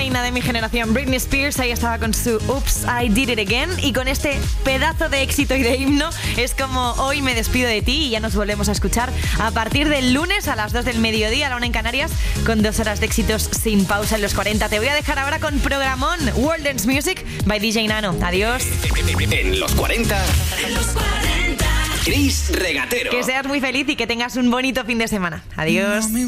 reina de mi generación, Britney Spears. Ahí estaba con su Oops, I Did It Again. Y con este pedazo de éxito y de himno es como hoy me despido de ti y ya nos volvemos a escuchar a partir del lunes a las 2 del mediodía, a la 1 en Canarias, con 2 horas de éxitos sin pausa en los 40. Te voy a dejar ahora con programón World Dance Music by DJ Nano. Adiós. En los 40. Chris Regatero. Que seas muy feliz y que tengas un bonito fin de semana. Adiós.